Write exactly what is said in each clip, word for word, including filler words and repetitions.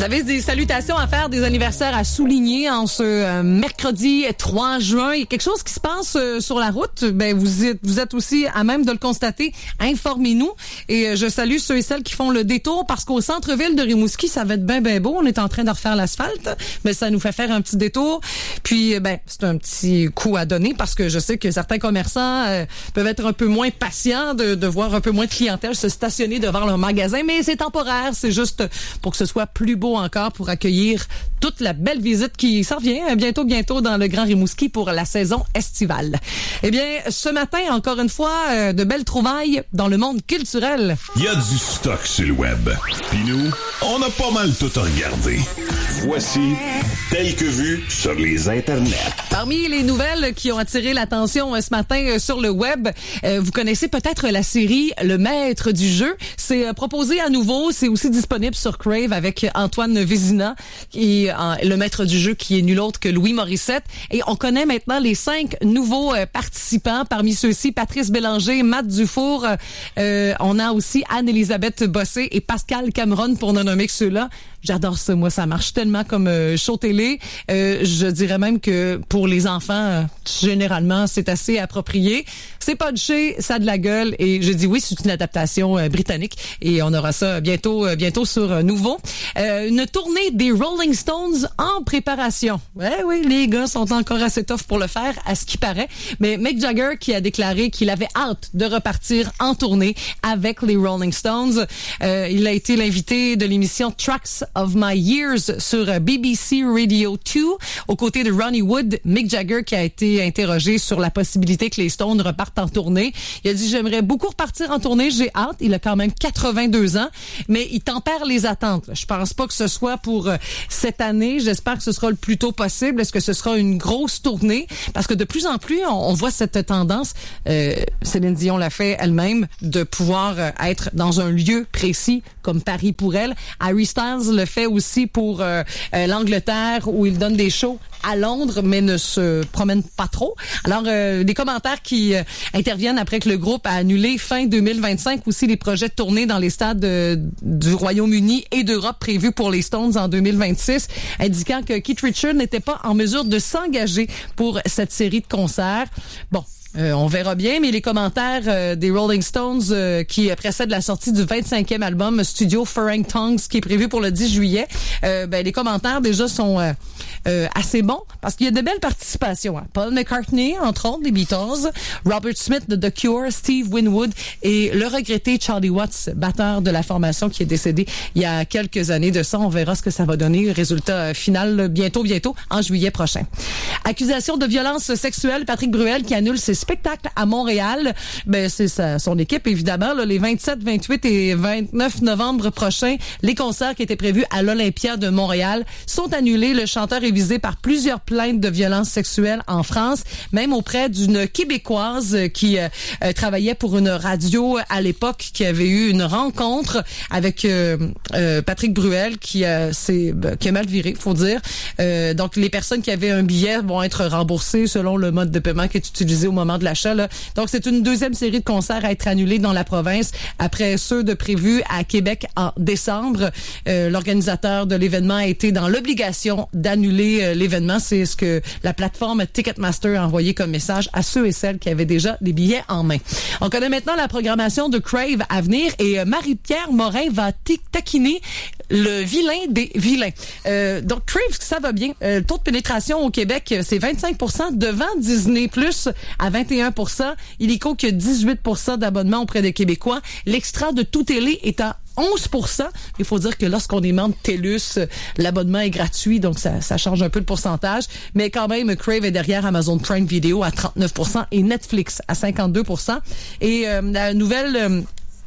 avez des salutations à faire, des anniversaires à souligner en ce euh, mercredi trois juin. Il y a quelque chose qui se passe euh, sur la route. Ben vous êtes, vous êtes aussi à même de le constater. Informez-nous. Et euh, je salue ceux et celles qui font le détour parce qu'au centre-ville de Rimouski, ça va être bien, bien beau. On est en train de refaire l'asphalte, mais ça nous fait faire un petit détour. Puis, ben, c'est un petit coup à donner parce que je sais que certains commerçants euh, peuvent être un peu moins patients de, de voir un peu moins de clientèle se stationner devant leur magasin, mais c'est temporaire. C'est juste pour que ce soit plus beau encore pour accueillir toute la belle visite qui s'en vient bientôt, bientôt dans le Grand Rimouski pour la saison estivale. Eh bien, ce matin, encore une fois, euh, de belles trouvailles dans le monde culturel. Il y a du stock sur le web. Puis nous, on a pas mal tout regardé. Voici Tel que vu sur les internets. Parmi les nouvelles qui ont attiré l'attention ce matin sur le web, euh, vous connaissez peut-être la série Le Maître du jeu. C'est euh, proposé à nouveau, c'est aussi disponible sur Crave avec Antoine Vézina, qui est euh, le maître du jeu qui est nul autre que Louis Morissette. Et on connaît maintenant les cinq nouveaux euh, participants. Parmi ceux-ci, Patrice Bélanger, Matt Dufour. Euh, on a aussi Anne-Élisabeth Bossé et Pascal Cameron pour ne nommer que ceux-là. J'adore ça, moi, ça marche tellement comme euh, show télé. Euh, je dirais même que pour les enfants, euh, généralement, c'est assez approprié. C'est punché, ça a de la gueule, et je dis oui, c'est une adaptation euh, britannique, et on aura ça bientôt, euh, bientôt sur euh, Nouveau. Euh, une tournée des Rolling Stones en préparation. Ouais, oui, les gars sont encore assez tough pour le faire, à ce qui paraît. Mais Mick Jagger qui a déclaré qu'il avait hâte de repartir en tournée avec les Rolling Stones. Euh, il a été l'invité de l'émission Tracks of My Years sur B B C Radio deux, aux côtés de Ronnie Wood. Mick Jagger qui a été interrogé sur la possibilité que les Stones repartent en tournée. Il a dit, j'aimerais beaucoup repartir en tournée, j'ai hâte. Il a quand même quatre-vingt-deux ans, mais il tempère les attentes. Je pense pas que ce soit pour euh, cette année. J'espère que ce sera le plus tôt possible. Est-ce que ce sera une grosse tournée? Parce que de plus en plus, on, on voit cette tendance, euh, Céline Dion l'a fait elle-même, de pouvoir euh, être dans un lieu précis, comme Paris pour elle. Harry Styles le fait aussi pour euh, euh, l'Angleterre, où il donne des shows à Londres, mais ne se promène pas trop. Alors, euh, des commentaires qui euh, interviennent après que le groupe a annulé fin deux mille vingt-cinq aussi les projets de tournée dans les stades euh, du Royaume-Uni et d'Europe prévus pour les Stones en deux mille vingt-six, indiquant que Keith Richards n'était pas en mesure de s'engager pour cette série de concerts. Bon. Euh, on verra bien, mais les commentaires euh, des Rolling Stones euh, qui précèdent la sortie du vingt-cinquième album Studio Foreign Tongues qui est prévu pour le dix juillet, euh, ben, les commentaires déjà sont euh, euh, assez bons parce qu'il y a de belles participations. Hein. Paul McCartney, entre autres, des Beatles, Robert Smith de The Cure, Steve Winwood et le regretté Charlie Watts, batteur de la formation qui est décédé il y a quelques années de ça. On verra ce que ça va donner. Résultat final là, bientôt, bientôt, en juillet prochain. Accusation de violence sexuelle, Patrick Bruel qui annule ses spectacle à Montréal. Ben, c'est sa, son équipe, évidemment, là, les vingt-sept, vingt-huit et vingt-neuf novembre prochains. Les concerts qui étaient prévus à l'Olympia de Montréal sont annulés. Le chanteur est visé par plusieurs plaintes de violences sexuelles en France, même auprès d'une Québécoise qui euh, euh, travaillait pour une radio à l'époque, qui avait eu une rencontre avec euh, euh, Patrick Bruel, qui, euh, s'est, ben, qui a mal viré, faut dire. Euh, donc, les personnes qui avaient un billet vont être remboursées selon le mode de paiement qui est utilisé au moment de l'achat. Là. Donc, c'est une deuxième série de concerts à être annulée dans la province après ceux de prévus à Québec en décembre. Euh, l'organisateur de l'événement a été dans l'obligation d'annuler euh, l'événement. C'est ce que la plateforme Ticketmaster a envoyé comme message à ceux et celles qui avaient déjà les billets en main. On connaît maintenant la programmation de Crave à venir et euh, Marie-Pierre Morin va t- taquiner le vilain des vilains. Euh, donc, Crave, ça va bien. Euh, le taux de pénétration au Québec, c'est vingt-cinq pour cent devant Disney plus à vingt et un pour cent. Illico qui a dix-huit pour cent d'abonnements auprès des Québécois. L'extra de Tout Télé est à onze pour cent. Il faut dire que lorsqu'on est membre TELUS, l'abonnement est gratuit, donc ça, ça change un peu le pourcentage. Mais quand même, Crave est derrière Amazon Prime Video à trente-neuf pour cent et Netflix à cinquante-deux pour cent. Et euh, la nouvelle... Euh,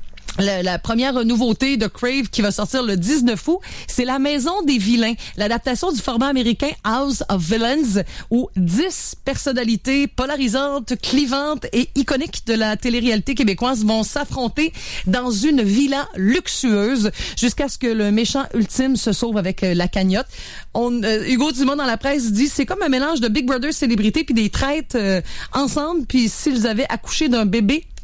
La, la première nouveauté de Crave qui va sortir le dix-neuf août, c'est La Maison des Vilains, l'adaptation du format américain House of Villains, où dix personnalités polarisantes, clivantes et iconiques de la télé-réalité québécoise vont s'affronter dans une villa luxueuse jusqu'à ce que le méchant ultime se sauve avec la cagnotte. On, euh, Hugo Dumont dans la presse dit c'est comme un mélange de Big Brother célébrité puis des traites euh, ensemble, puis s'ils avaient accouché d'un bébé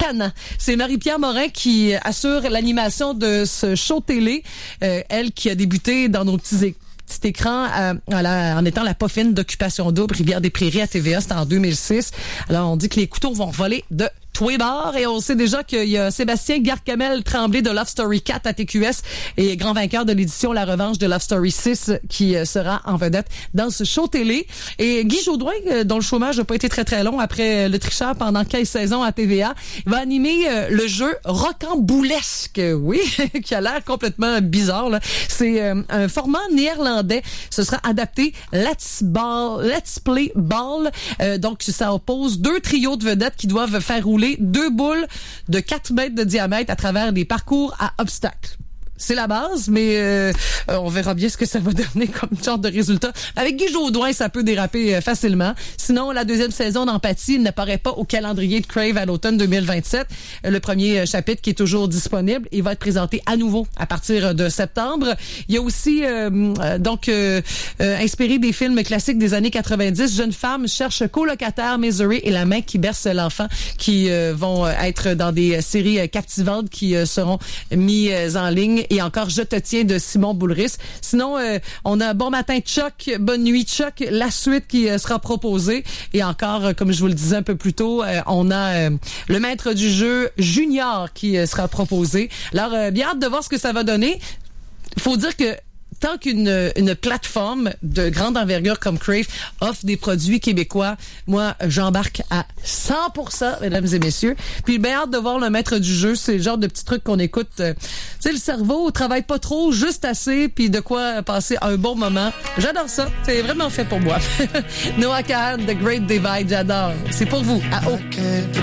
Cana. C'est Marie-Pierre Morin qui assure l'animation de ce show télé. Euh, elle qui a débuté dans nos petits écrans. Petit écran euh, la, en étant la poffine d'Occupation Double, Rivière-des-Prairies à T V A, c'était en deux mille six. Alors, on dit que les couteaux vont voler de tous les bords et on sait déjà qu'il y a Sébastien Garcamel Tremblay de Love Story quatre à T Q S et grand vainqueur de l'édition La Revanche de Love Story six qui sera en vedette dans ce show télé. Et Guy Jodoin, dont le chômage n'a pas été très très long après Le Tricheur pendant quinze saisons à T V A, va animer le jeu Rocamboulesque, oui, qui a l'air complètement bizarre, là. C'est euh, un format néerlandais. Ce sera adapté Let's Ball, Let's Play Ball. Euh, donc, ça oppose deux trios de vedettes qui doivent faire rouler deux boules de quatre mètres de diamètre à travers des parcours à obstacles. C'est la base, mais euh, on verra bien ce que ça va donner comme genre de résultat. Avec Guy Jodoin, ça peut déraper euh, facilement. Sinon, la deuxième saison d'Empathie n'apparaît pas au calendrier de Crave à l'automne deux mille vingt-sept. Le premier euh, chapitre qui est toujours disponible, il va être présenté à nouveau à partir de septembre. Il y a aussi, euh, euh, donc, euh, euh, inspiré des films classiques des années quatre-vingt-dix, Jeune femme cherche colocataire, Misery et La main qui berce l'enfant, qui euh, vont être dans des séries captivantes qui euh, seront mises en ligne. Et encore Je te tiens de Simon Boulris. Sinon, euh, on a Bon matin Chuck, Bonne nuit Chuck, la suite qui euh, sera proposée. Et encore, euh, comme je vous le disais un peu plus tôt, euh, on a euh, le maître du jeu Junior qui euh, sera proposé. Alors, euh, bien hâte de voir ce que ça va donner. Faut dire que tant qu'une une plateforme de grande envergure comme Crave offre des produits québécois, moi, j'embarque à cent pour cent, mesdames et messieurs. Puis, bien hâte de voir le maître du jeu. C'est le genre de petits trucs qu'on écoute. Euh, tu sais, le cerveau travaille pas trop, juste assez, puis de quoi passer un bon moment. J'adore ça. C'est vraiment fait pour moi. Noah Kahan, The Great Divide, j'adore. C'est pour vous, à haut.